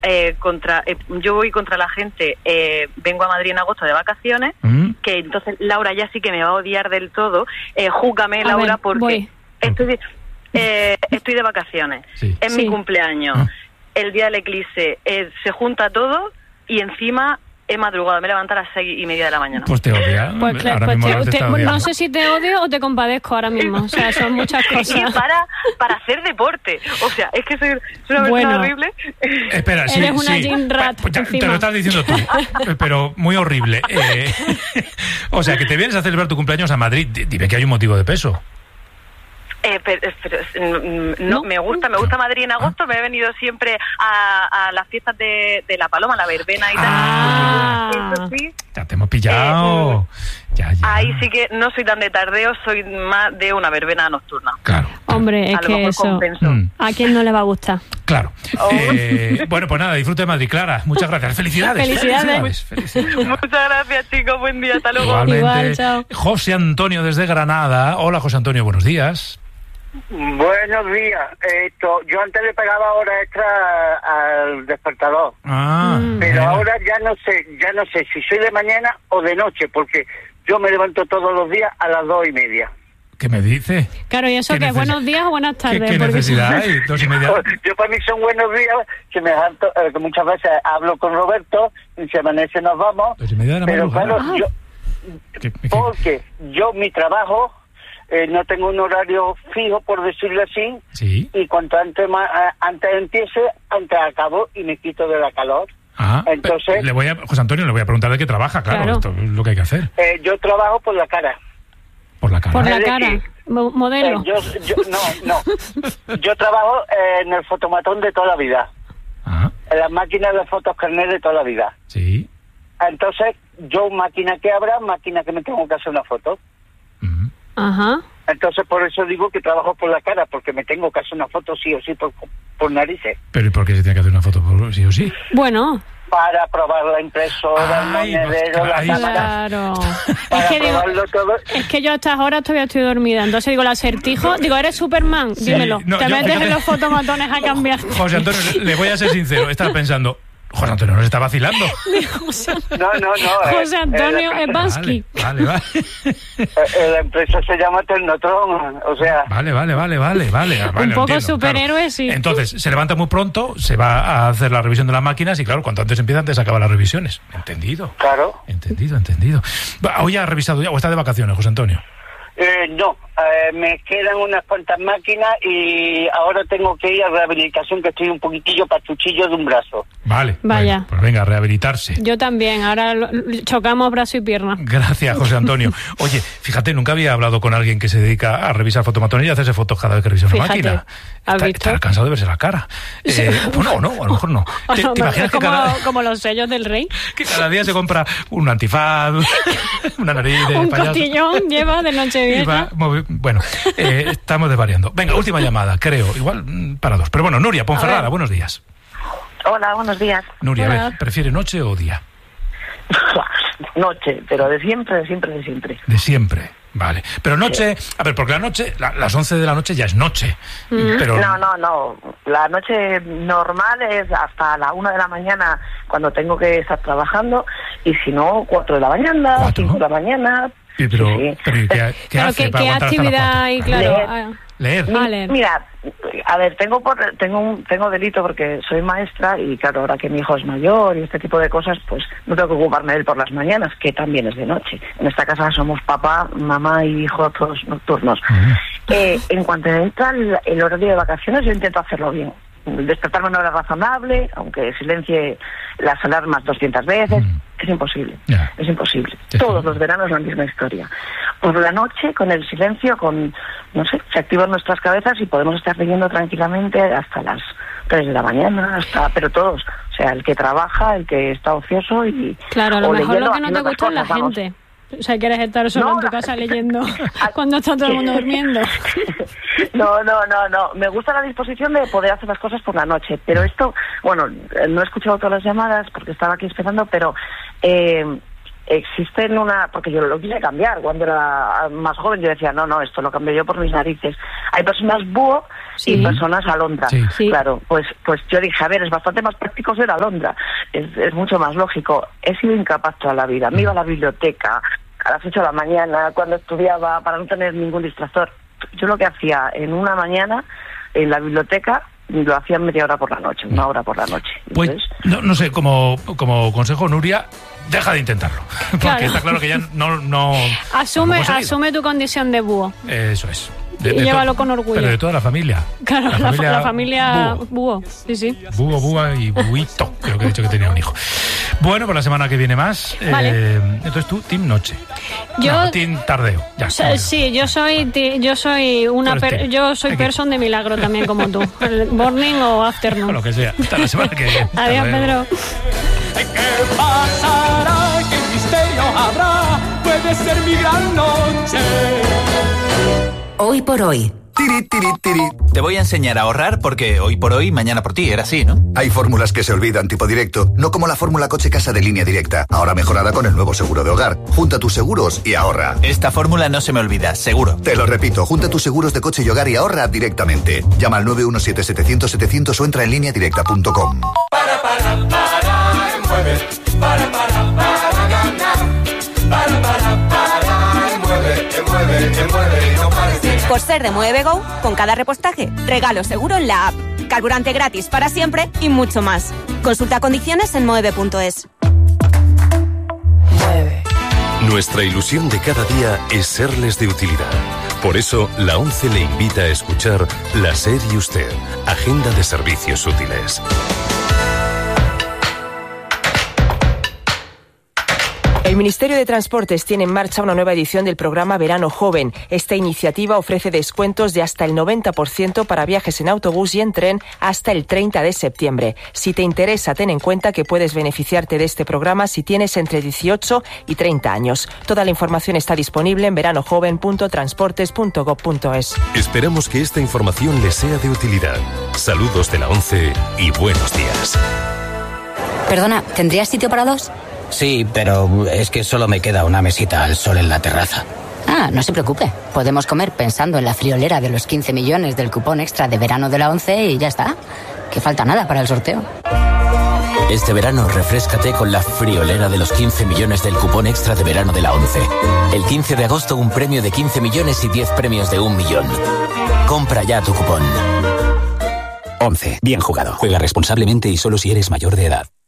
yo voy contra la gente, vengo a Madrid en agosto de vacaciones, que entonces Laura ya sí que me va a odiar del todo. Júgame, Laura, porque estoy de vacaciones, es mi cumpleaños, el día del eclipse, se junta todo y encima he madrugado, me he levantado a las 6:30 de la mañana. Pues te odia. No sé si te odio o te compadezco ahora mismo. O sea, son muchas cosas. Y para hacer deporte. O sea, es que soy una persona horrible. Espera, eres una gym rat. Te lo estás diciendo tú, pero muy horrible. O sea, que te vienes a celebrar tu cumpleaños a Madrid. Dime que hay un motivo de peso. No, me gusta Madrid en agosto. Me he venido siempre a las fiestas de La Paloma, la verbena y tal. Eso sí. Ya te hemos pillado. Ya. Ahí sí que no soy tan de tardeo, soy más de una verbena nocturna. Claro. Hombre, es que eso ¿a quién no le va a gustar? Claro. Bueno, pues nada, disfrute de Madrid, Clara. Muchas gracias. Felicidades. Felicidades. Muchas gracias, chicos. Buen día. Hasta luego. Igualmente. Igual, chao. José Antonio desde Granada. Hola, José Antonio, buenos días. Buenos días. Yo antes le pagaba hora extra al despertador, pero ahora ya no sé si soy de mañana o de noche, porque yo me levanto todos los días a las 2:30. ¿Qué me dice? Claro, ¿y eso qué? ¿Buenos días o buenas tardes? ¿Qué necesidad hay? 2:30. Yo para mí son buenos días, que muchas veces hablo con Roberto y si amanece nos vamos. 2:30 de la pero madrugada. claro, porque yo mi trabajo no tengo un horario fijo, por decirlo así, y cuanto antes empiece, antes acabo y me quito de la calor. Entonces, José Antonio, le voy a preguntar de qué trabaja, claro. Esto es lo que hay que hacer. Yo trabajo por la cara. ¿Por la cara? Por la cara. ¿Modelo? No. Yo trabajo en el fotomatón de toda la vida. En las máquinas de fotos carnet de toda la vida. Sí. Entonces, yo máquina que abra, máquina que me tengo que hacer una foto. Ajá. Entonces, por eso digo que trabajo por la cara, porque me tengo que hacer una foto sí o sí por narices. ¿Pero y por qué se tiene que hacer una foto sí o sí? Bueno. Para probar la impresora, el monedero, la cámara. Claro. Todo. Es que yo a estas horas todavía estoy dormida. Entonces digo, el acertijo, eres Superman, dímelo. No, te metes en los fotomatones a cambiar. José Antonio, le voy a ser sincero, estaba pensando, José Antonio nos está vacilando. No. José Antonio Ebansky. Vale. La empresa se llama Tecnotron, o sea... Vale. Un poco entiendo, superhéroe, claro. sí. Entonces, se levanta muy pronto, se va a hacer la revisión de las máquinas y claro, cuanto antes empieza, antes acaban las revisiones. ¿Entendido? Claro. Entendido. Hoy ha revisado ya, o está de vacaciones, José Antonio. No, me quedan unas cuantas máquinas y ahora tengo que ir a rehabilitación, que estoy un poquitillo pachuchillo de un brazo. Vale. Vaya. Bueno, pues venga, a rehabilitarse. Yo también, ahora chocamos brazo y pierna. Gracias, José Antonio. Oye, fíjate, nunca había hablado con alguien que se dedica a revisar fotomatones y a hacerse fotos cada vez que revisa una máquina. Está cansado de verse la cara. No, a lo mejor no. ¿Te imaginas que como los sellos del rey? Que cada día se compra un antifaz, una nariz de un payaso. Cotillón lleva de Nochevieja. Bueno, estamos desvariando. Venga, última llamada, creo. Igual para dos. Pero bueno, Nuria Ponferrada, buenos días. Hola, buenos días. Nuria, a ver, ¿prefiere noche o día? Noche, pero de siempre. De siempre, vale. Pero noche, a ver, porque la noche, las 11 de la noche ya es noche. Pero... No. La noche normal es hasta la 1 de la mañana cuando tengo que estar trabajando, y si no, 4 de la mañana, 5 de la mañana. Pero ¿qué hace para ¿qué aguantar actividad hay? Claro. Leer. Mira, a ver, tengo delito porque soy maestra y claro, ahora que mi hijo es mayor y este tipo de cosas, pues no tengo que ocuparme de él por las mañanas, que también es de noche. En esta casa somos papá, mamá y hijo todos nocturnos. En cuanto entra el horario de vacaciones, yo intento hacerlo bien. Despertarme a una hora razonable, aunque silencie las alarmas 200 veces, es imposible. Es imposible. Todos los veranos la misma historia. Por la noche, con el silencio, se activan nuestras cabezas y podemos estar leyendo tranquilamente hasta las 3 de la mañana, pero todos. O sea, el que trabaja, el que está ocioso y... Claro, a lo mejor lo que no te gusta es la gente. O sea, quieres estar solo en tu casa leyendo cuando está todo el mundo durmiendo. No. Me gusta la disposición de poder hacer las cosas por la noche. Pero esto, no he escuchado todas las llamadas porque estaba aquí esperando, pero existen porque yo lo quise cambiar cuando era más joven. Yo decía, no, esto lo cambio yo por mis narices. Hay personas búho y personas alondra. Sí. Claro, pues yo dije, a ver, es bastante más práctico ser alondra, es mucho más lógico. He sido incapaz toda la vida. Me iba a la biblioteca a las 8 de la mañana cuando estudiaba para no tener ningún distractor. Yo lo que hacía en una mañana en la biblioteca lo hacía media hora por la noche, 1 hora por la noche. Entonces, pues no sé, como consejo, Nuria, deja de intentarlo. Porque está claro que ya no asume tu condición de búho. Eso es. Y llévalo con orgullo. Pero de toda la familia. Claro, la familia búho. Sí. Búho, búa y buito. Creo que he dicho que tenía un hijo. Bueno, pues la semana que viene más. Vale. Entonces tú, team noche. Team tardeo. Ya, sí, yo soy person de milagro también como tú. Morning o afternoon. O lo que sea. Hasta la semana que viene. Adiós, Pedro. ¿Qué pasará? ¿Qué misterio habrá? Puede ser mi gran noche. Hoy por hoy. Tiri, tiri, tiri. Te voy a enseñar a ahorrar porque hoy por hoy, mañana por ti. Era así, ¿no? Hay fórmulas que se olvidan, tipo directo. No como la fórmula coche-casa de Línea Directa. Ahora mejorada con el nuevo seguro de hogar. Junta tus seguros y ahorra. Esta fórmula no se me olvida, seguro. Te lo repito, junta tus seguros de coche y hogar y ahorra directamente. Llama al 917-700-700 o entra en lineadirecta.com. Mueve. Para ganar. Mueve. No pares de... Por ser de Mueve Go, con cada repostaje, regalo seguro en la app. Carburante gratis para siempre y mucho más. Consulta condiciones en moeve.es. Nuestra ilusión de cada día es serles de utilidad. Por eso, la ONCE le invita a escuchar La SER y Usted, Agenda de Servicios Útiles. El Ministerio de Transportes tiene en marcha una nueva edición del programa Verano Joven. Esta iniciativa ofrece descuentos de hasta el 90% para viajes en autobús y en tren hasta el 30 de septiembre. Si te interesa, ten en cuenta que puedes beneficiarte de este programa si tienes entre 18 y 30 años. Toda la información está disponible en veranojoven.transportes.gov.es. Esperamos que esta información les sea de utilidad. Saludos de la ONCE y buenos días. Perdona, ¿tendrías sitio para dos? Sí, pero es que solo me queda una mesita al sol en la terraza. No se preocupe. Podemos comer pensando en la friolera de los 15 millones del cupón extra de verano de la ONCE y ya está. Que falta nada para el sorteo. Este verano refréscate con la friolera de los 15 millones del cupón extra de verano de la ONCE. El 15 de agosto un premio de 15 millones y 10 premios de 1 millón. Compra ya tu cupón. ONCE. Bien jugado. Juega responsablemente y solo si eres mayor de edad.